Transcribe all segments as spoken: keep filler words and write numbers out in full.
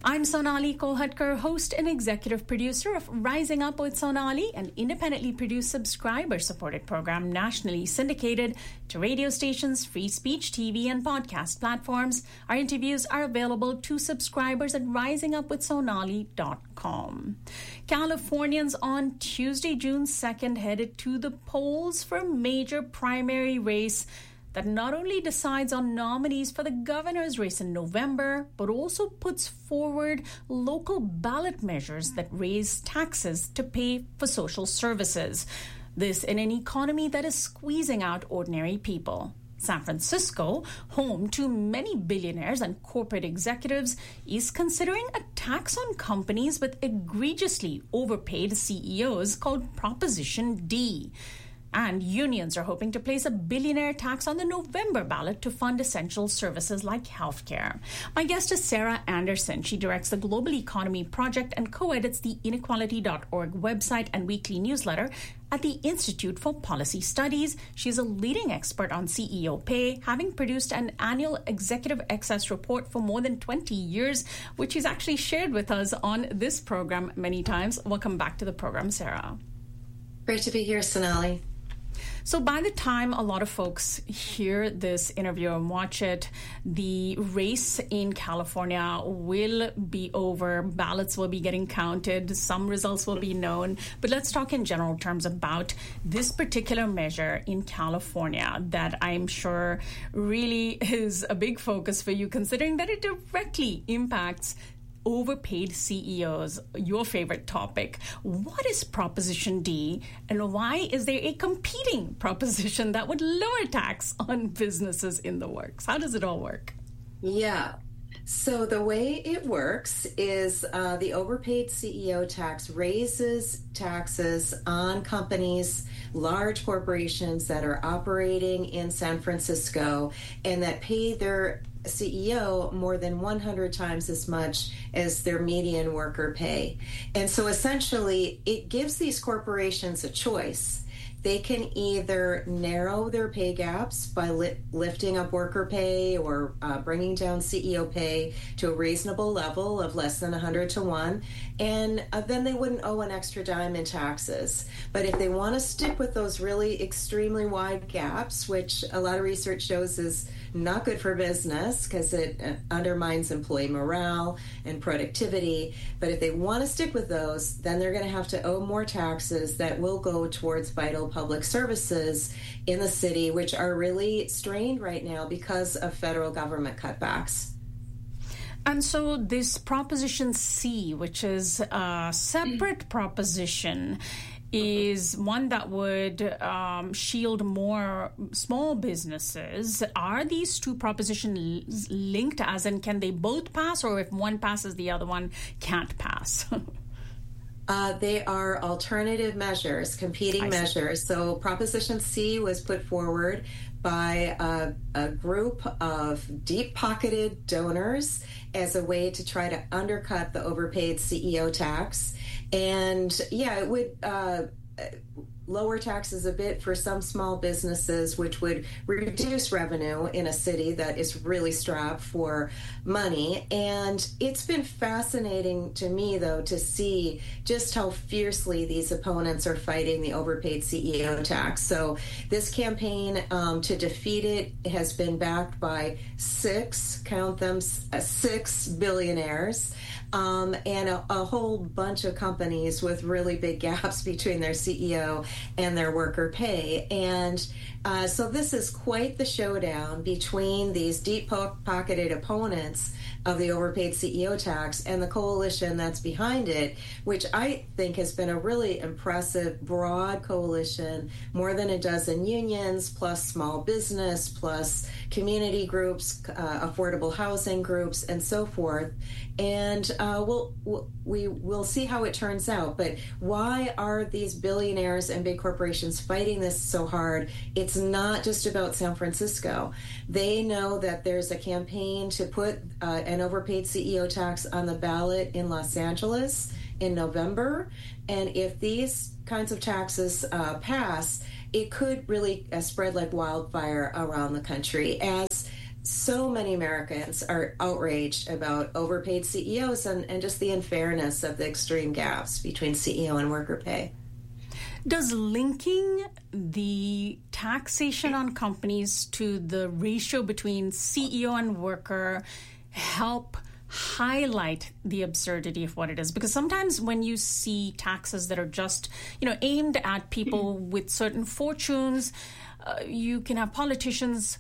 I'm Sonali Kolhatkar, host and executive producer of Rising Up with Sonali, an independently produced subscriber-supported program nationally syndicated to radio stations, free speech, T V, and podcast platforms. Our interviews are available to subscribers at rising up with sonali dot com. Californians on Tuesday, June second, headed to the polls for a major primary race that not only decides on nominees for the governor's race in November, but also puts forward local ballot measures that raise taxes to pay for social services. This in an economy that is squeezing out ordinary people. San Francisco, home to many billionaires and corporate executives, is considering a tax on companies with egregiously overpaid C E Os called Proposition D. And unions are hoping to place a billionaire tax on the November ballot to fund essential services like healthcare. My guest is Sarah Anderson. She directs the Global Economy Project and co-edits the inequality dot org website and weekly newsletter at the Institute for Policy Studies. She's a leading expert on C E O pay, having produced an annual executive excess report for more than twenty years, which she's actually shared with us on this program many times. Welcome back to the program, Sarah. Great to be here, Sonali. So by the time a lot of folks hear this interview and watch it, the race in California will be over. Ballots will be getting counted. Some results will be known. But let's talk in general terms about this particular measure in California that I'm sure really is a big focus for you, considering that it directly impacts overpaid C E Os, your favorite topic. What is Proposition D, and why is there a competing proposition that would lower tax on businesses in the works? How does it all work? Yeah. So the way it works is uh, the overpaid C E O tax raises taxes on companies, large corporations that are operating in San Francisco and that pay their C E O more than one hundred times as much as their median worker pay. And so essentially, it gives these corporations a choice. They can either narrow their pay gaps by li- lifting up worker pay or uh, bringing down C E O pay to a reasonable level of less than one hundred to one, and uh, then they wouldn't owe an extra dime in taxes. But if they want to stick with those really extremely wide gaps, which a lot of research shows is not good for business because it uh, undermines employee morale and productivity, but if they want to stick with those, then they're going to have to owe more taxes that will go towards vital public services in the city, which are really strained right now because of federal government cutbacks. And so this Proposition C, which is a separate proposition, is one that would um, shield more small businesses. Are these two propositions linked, as in can they both pass, or if one passes, the other one can't pass? Uh, they are alternative measures, competing measures. So Proposition C was put forward by a, a group of deep-pocketed donors as a way to try to undercut the overpaid C E O tax. And yeah, it would uh, lower taxes a bit for some small businesses, which would reduce revenue in a city that is really strapped for money. And it's been fascinating to me, though, to see just how fiercely these opponents are fighting the overpaid C E O tax. So this campaign um, to defeat it has been backed by six, count them, uh, six billionaires. Um, and a, a whole bunch of companies with really big gaps between their C E O and their worker pay. And uh, so this is quite the showdown between these deep-pocketed opponents of the overpaid C E O tax and the coalition that's behind it, which I think has been a really impressive, broad coalition, more than a dozen unions, plus small business, plus community groups, uh, affordable housing groups, and so forth. And uh, we'll, we'll, we will see how it turns out. But why are these billionaires and big corporations fighting this so hard? It's not just about San Francisco. They know that there's a campaign to put uh, an overpaid C E O tax on the ballot in Los Angeles in November. And if these kinds of taxes uh, pass, it could really uh, spread like wildfire around the country as so many Americans are outraged about overpaid C E Os and, and just the unfairness of the extreme gaps between C E O and worker pay. Does linking the taxation on companies to the ratio between C E O and worker help highlight the absurdity of what it is? Because sometimes when you see taxes that are just, you know, aimed at people with certain fortunes, uh, you can have politicians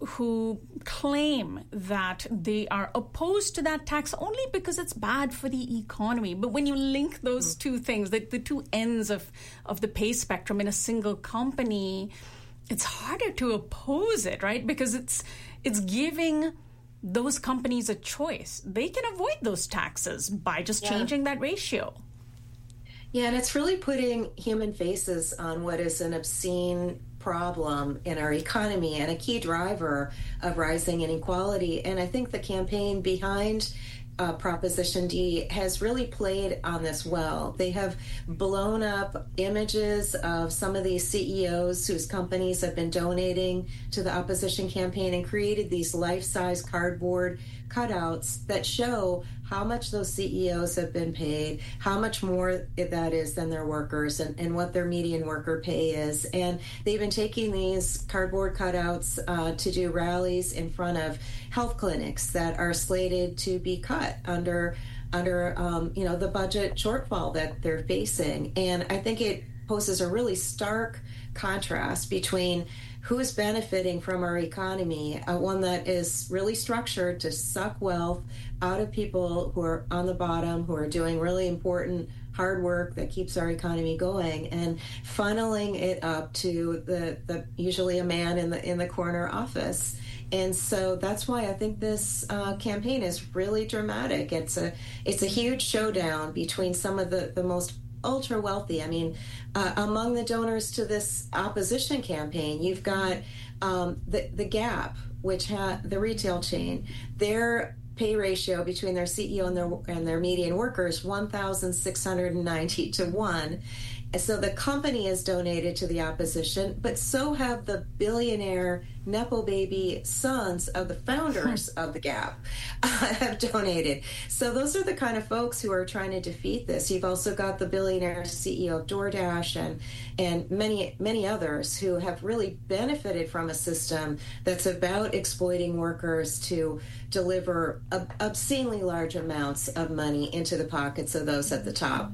who claim that they are opposed to that tax only because it's bad for the economy. But when you link those two things, the, the two ends of, of the pay spectrum in a single company, it's harder to oppose it, right? Because it's it's giving those companies a choice. They can avoid those taxes by just yeah. changing that ratio. Yeah, and it's really putting human faces on what is an obscene problem in our economy and a key driver of rising inequality. And I think the campaign behind uh, Proposition D has really played on this well. They have blown up images of some of these C E Os whose companies have been donating to the opposition campaign and created these life-size cardboard cutouts that show how much those C E Os have been paid, how much more that is than their workers, and, and what their median worker pay is. And they've been taking these cardboard cutouts uh, to do rallies in front of health clinics that are slated to be cut under under um, you know the budget shortfall that they're facing. And I think it poses a really stark contrast between who is benefiting from our economy, uh, one that is really structured to suck wealth out of people who are on the bottom, who are doing really important hard work that keeps our economy going, and funneling it up to the, the usually a man in the in the corner office. And so that's why I think this uh, campaign is really dramatic. It's a it's a huge showdown between some of the, the most ultra wealthy. I mean, uh, among the donors to this opposition campaign, you've got um, the the Gap, which had the retail chain. Their pay ratio between their C E O and their and their median workers one thousand six hundred ninety to one. So the company has donated to the opposition, but so have the billionaire Nepo baby sons of the founders of the Gap uh, have donated. So those are the kind of folks who are trying to defeat this. You've also got the billionaire C E O of DoorDash and and many, many others who have really benefited from a system that's about exploiting workers to deliver ob- obscenely large amounts of money into the pockets of those at the top.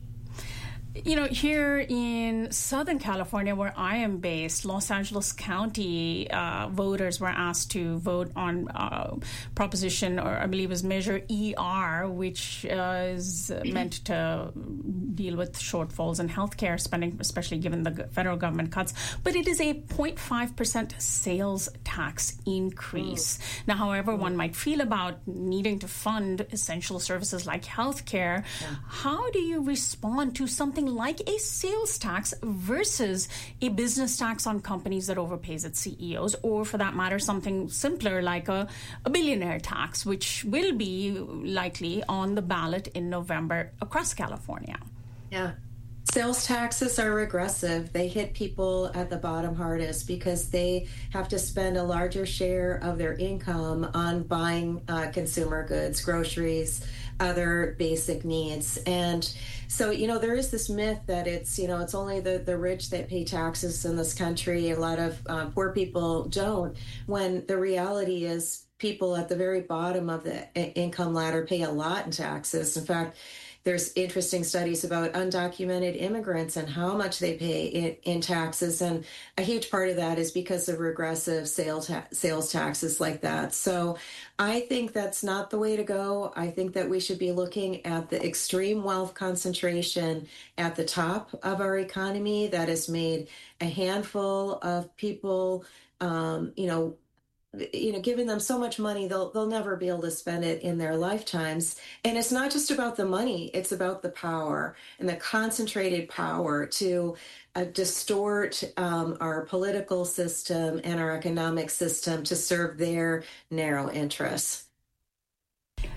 You know, here in Southern California, where I am based, Los Angeles County uh, voters were asked to vote on uh, proposition, or I believe it was Measure E R, which uh, is meant to deal with shortfalls in healthcare spending, especially given the federal government cuts. But it is a zero point five percent sales tax increase. Mm. Now, however mm. one might feel about needing to fund essential services like healthcare, yeah. how do you respond to something like a sales tax versus a business tax on companies that overpays its C E Os, or for that matter, something simpler like a, a billionaire tax, which will be likely on the ballot in November across California? Yeah. Sales taxes are regressive. They hit people at the bottom hardest because they have to spend a larger share of their income on buying uh, consumer goods, groceries, other basic needs. And so, you know, there is this myth that it's, you know, it's only the, the rich that pay taxes in this country. A lot of uh, poor people don't, when the reality is people at the very bottom of the income ladder pay a lot in taxes. In fact, there's interesting studies about undocumented immigrants and how much they pay in, in taxes. And a huge part of that is because of regressive sales, ta- sales taxes like that. So I think that's not the way to go. I think that we should be looking at the extreme wealth concentration at the top of our economy that has made a handful of people, um, you know, you know, giving them so much money, they'll they'll never be able to spend it in their lifetimes. And it's not just about the money, it's about the power and the concentrated power to uh, distort um, our political system and our economic system to serve their narrow interests.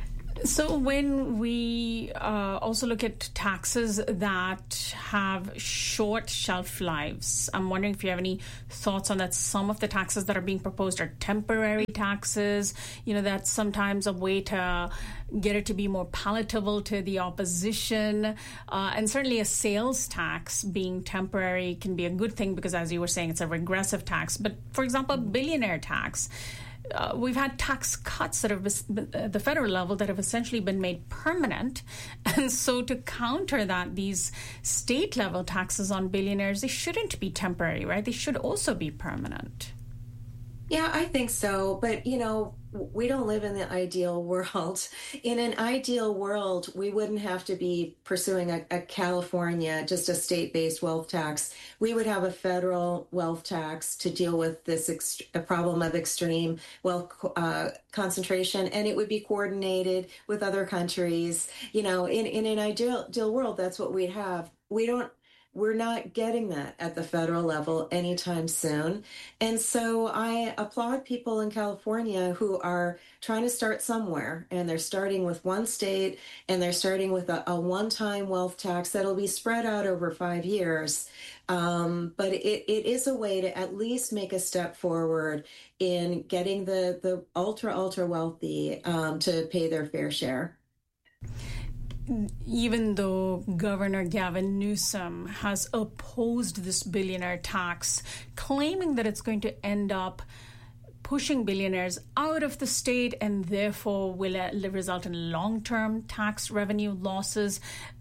So when we uh, also look at taxes that have short shelf lives, I'm wondering if you have any thoughts on that. Some of the taxes that are being proposed are temporary taxes. You know, that's sometimes a way to get it to be more palatable to the opposition. Uh, and certainly a sales tax being temporary can be a good thing because, as you were saying, it's a regressive tax. But, for example, a billionaire tax, Uh, we've had tax cuts that have been, at the federal level that have essentially been made permanent. And so to counter that, these state-level taxes on billionaires, they shouldn't be temporary, right? They should also be permanent. Yeah, I think so. But, you know, we don't live in the ideal world. In an ideal world, we wouldn't have to be pursuing a, a California, just a state-based wealth tax. We would have a federal wealth tax to deal with this ext- a problem of extreme wealth uh, concentration, and it would be coordinated with other countries. You know, in, in an ideal, ideal world, that's what we'd have. We don't. We're not getting that at the federal level anytime soon. And so I applaud people in California who are trying to start somewhere, and they're starting with one state, and they're starting with a, a one-time wealth tax that'll be spread out over five years. Um, but it, it is a way to at least make a step forward in getting the, the ultra, ultra wealthy um, to pay their fair share. Even though Governor Gavin Newsom has opposed this billionaire tax, claiming that it's going to end up pushing billionaires out of the state and therefore will result in long-term tax revenue losses,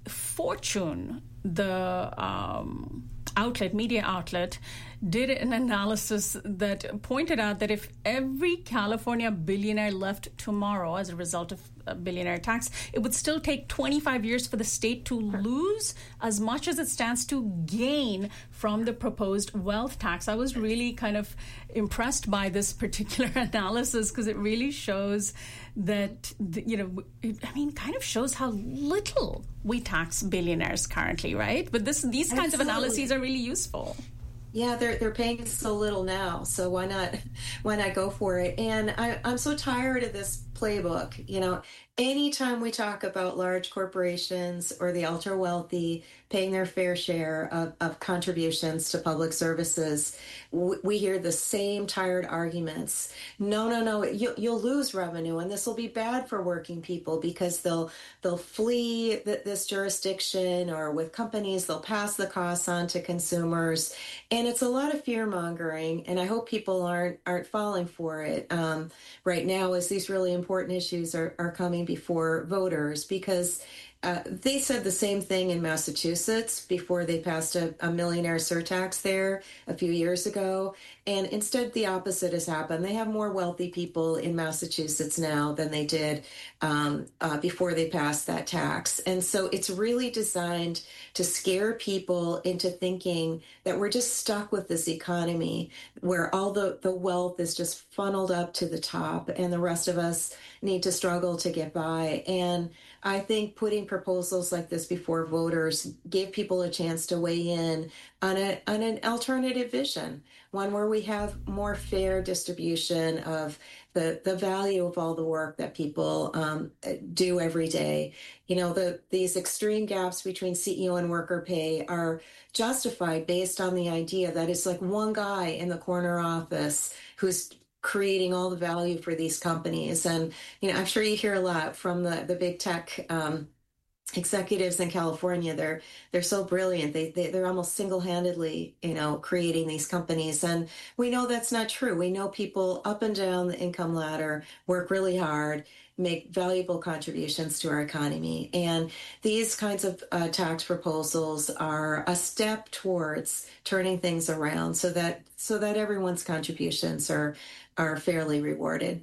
Fortune, the um, outlet, media outlet, did an analysis that pointed out that if every California billionaire left tomorrow as a result of a billionaire tax, it would still take twenty-five years for the state to lose as much as it stands to gain from the proposed wealth tax. I was really kind of impressed by this particular analysis because it really shows that, you know, it, I mean, kind of shows how little we tax billionaires currently, right? But this these kinds Absolutely. Of analyses are really useful. Yeah, they're they're paying so little now, so why not why not go for it? And I, I'm so tired of this playbook. You know, anytime we talk about large corporations or the ultra wealthy paying their fair share of, of contributions to public services, we, we hear the same tired arguments. No, no, no, you, you'll lose revenue, and this will be bad for working people because they'll they'll flee th- this jurisdiction, or with companies, they'll pass the costs on to consumers. And it's a lot of fear mongering, and I hope people aren't aren't falling for it um, right now as these really important issues are, are coming before voters, because uh, they said the same thing in Massachusetts before they passed a, a millionaire surtax there a few years ago. And instead, the opposite has happened. They have more wealthy people in Massachusetts now than they did um, uh, before they passed that tax. And so it's really designed to scare people into thinking that we're just stuck with this economy where all the, the wealth is just funneled up to the top and the rest of us need to struggle to get by. And I think putting proposals like this before voters gave people a chance to weigh in on, a, on an alternative vision, one where we have more fair distribution of the, the value of all the work that people um, do every day. You know, the these extreme gaps between C E O and worker pay are justified based on the idea that it's like one guy in the corner office who's creating all the value for these companies. And, you know, I'm sure you hear a lot from the, the big tech um, executives in California. They're they're so brilliant. They, they, they're almost single-handedly, you know, creating these companies. And we know that's not true. We know people up and down the income ladder work really hard, make valuable contributions to our economy. And these kinds of uh, tax proposals are a step towards turning things around so that so that everyone's contributions are are fairly rewarded.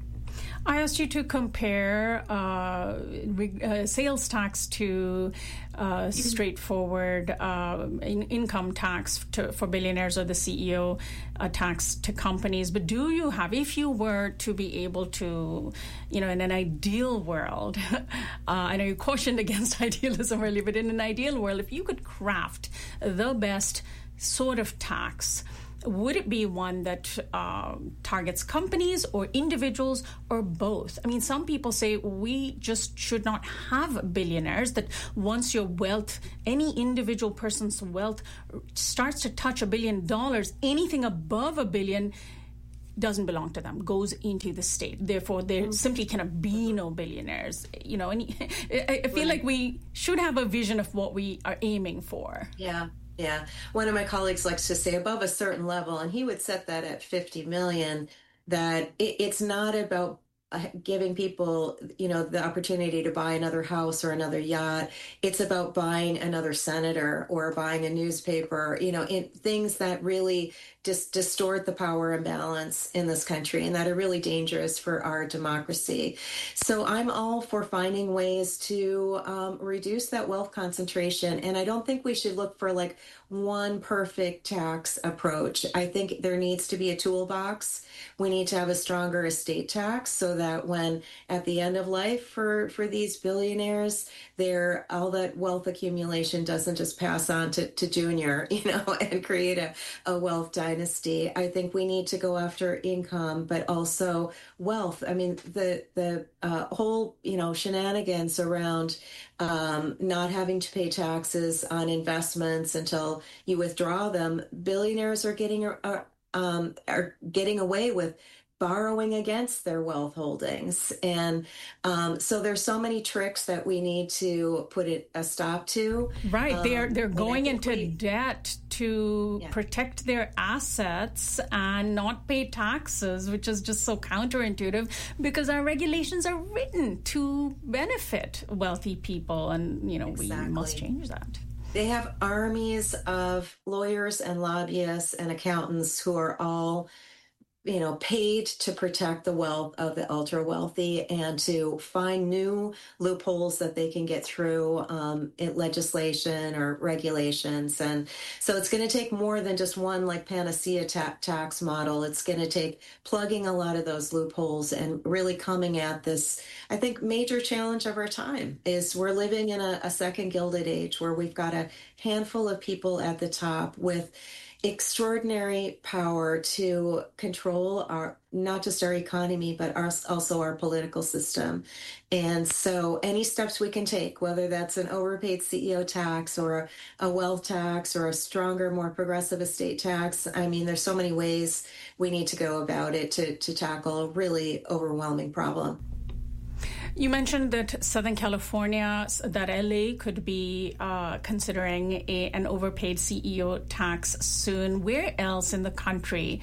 I asked you to compare uh, re- uh, sales tax to uh, straightforward uh, in- income tax to, for billionaires, or the C E O uh, tax to companies. But do you have, if you were to be able to, you know, in an ideal world, uh, I know you cautioned against idealism earlier, but in an ideal world, if you could craft the best sort of tax would it be one that uh, targets companies or individuals or both? I mean, some people say we just should not have billionaires, that once your wealth, any individual person's wealth starts to touch a billion dollars, anything above a billion doesn't belong to them, goes into the state. Therefore, there simply cannot be no billionaires. You know, and I feel right. like we should have a vision of what we are aiming for. Yeah. Yeah. One of my colleagues likes to say above a certain level, and he would set that at fifty million, that it, it's not about giving people, you know, the opportunity to buy another house or another yacht. It's about buying another senator or buying a newspaper, you know, in things that really just distort the power imbalance in this country and that are really dangerous for our democracy. So I'm all for finding ways to um, reduce that wealth concentration. And I don't think we should look for like one perfect tax approach. I think there needs to be a toolbox. We need to have a stronger estate tax so that when at the end of life for, for these billionaires, their all that wealth accumulation doesn't just pass on to, to junior, you know, and create a, a wealth dynasty. I think we need to go after income, but also wealth. I mean, the the uh, whole, you know, shenanigans around um, not having to pay taxes on investments until you withdraw them. Billionaires are getting uh, um, are getting away with borrowing against their wealth holdings. And um, so there's so many tricks that we need to put it a stop to. Right. Um, they're they're going into we, debt to yeah. protect their assets and not pay taxes, which is just so counterintuitive because our regulations are written to benefit wealthy people. And, you know, exactly. we must change that. They have armies of lawyers and lobbyists and accountants who are all, you know, paid to protect the wealth of the ultra wealthy and to find new loopholes that they can get through um, in legislation or regulations. And so it's going to take more than just one like panacea ta- tax model. It's going to take plugging a lot of those loopholes and really coming at this, I think, major challenge of our time is we're living in a, a second Gilded Age where we've got a handful of people at the top with extraordinary power to control our, not just our economy, but our, also our political system. And so any steps we can take, whether that's an overpaid C E O tax or a, a wealth tax or a stronger, more progressive estate tax, I mean, there's so many ways we need to go about it to, to tackle a really overwhelming problem. You mentioned that Southern California, that L A could be uh, considering a, an overpaid C E O tax soon. Where else in the country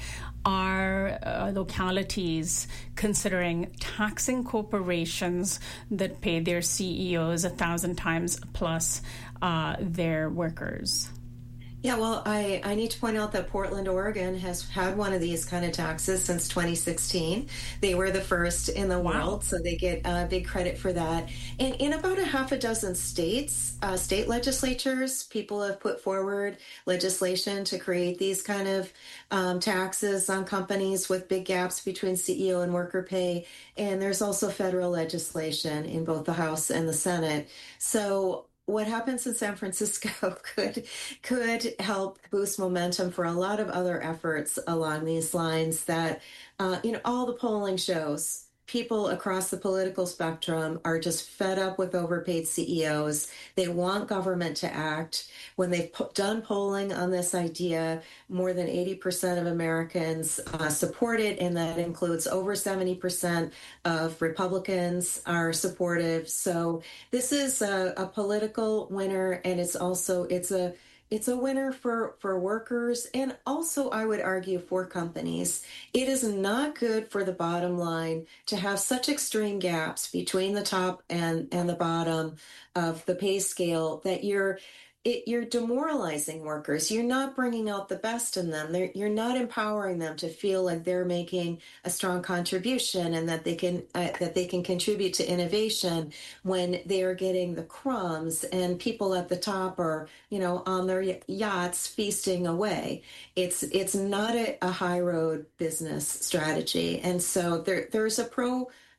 are uh, localities considering taxing corporations that pay their C E Os a thousand times plus uh, their workers? Yeah, well, I, I need to point out that Portland, Oregon has had one of these kind of taxes since twenty sixteen. They were the first in the wow. world, so they get uh, big credit for that. And in about a half a dozen states, uh, state legislatures, people have put forward legislation to create these kind of um, taxes on companies with big gaps between C E O and worker pay. And there's also federal legislation in both the House and the Senate. So what happens in San Francisco could could help boost momentum for a lot of other efforts along these lines that, uh, you know, all the polling shows people across the political spectrum are just fed up with overpaid C E Os. They want government to act. When they've po- done polling on this idea, more than eighty percent of Americans uh, support it, and that includes over seventy percent of Republicans are supportive. So this is a, a political winner, and it's also, it's a It's a winner for, for workers and also, I would argue, for companies. It is not good for the bottom line to have such extreme gaps between the top and, and the bottom of the pay scale that you're it, you're demoralizing workers. You're not bringing out the best in them. They're, you're not empowering them to feel like they're making a strong contribution and that they can uh, that they can contribute to innovation when they are getting the crumbs and people at the top are, you know, on their yachts feasting away. It's it's not a, a high road business strategy, and so there there's a pro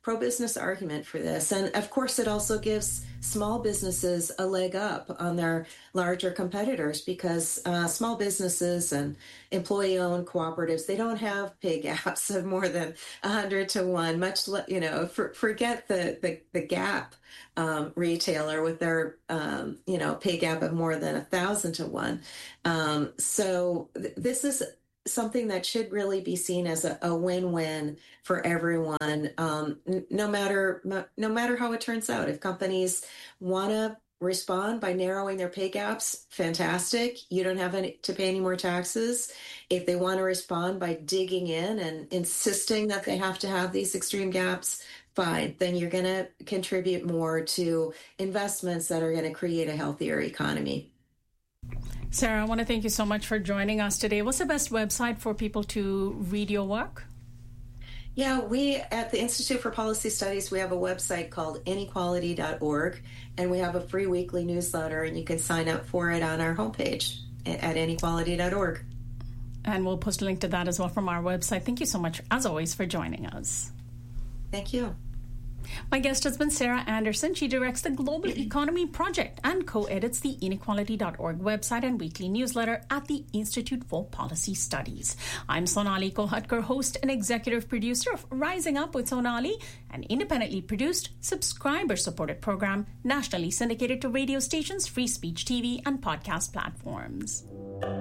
pro-business argument for this. And of course, it also gives small businesses a leg up on their larger competitors because uh, small businesses and employee-owned cooperatives, they don't have pay gaps of more than one hundred to one, much, le- you know, for, forget the, the, the gap um, retailer with their, um, you know, pay gap of more than one thousand to one. Um, so th- this is something that should really be seen as a, a win-win for everyone, um, n- no matter no matter how it turns out. If companies want to respond by narrowing their pay gaps, fantastic. You don't have any, to pay any more taxes. If they want to respond by digging in and insisting that they have to have these extreme gaps, fine. Then you're going to contribute more to investments that are going to create a healthier economy. Sarah, I want to thank you so much for joining us today. What's the best website for people to read your work? Yeah, we at the Institute for Policy Studies, we have a website called inequality dot org, and we have a free weekly newsletter, and you can sign up for it on our homepage at inequality dot org. And we'll post a link to that as well from our website. Thank you so much, as always, for joining us. Thank you. My guest has been Sarah Anderson. She directs the Global Economy Project and co-edits the inequality dot org website and weekly newsletter at the Institute for Policy Studies. I'm Sonali Kolhatkar, host and executive producer of Rising Up with Sonali, an independently produced, subscriber-supported program nationally syndicated to radio stations, free speech T V, and podcast platforms.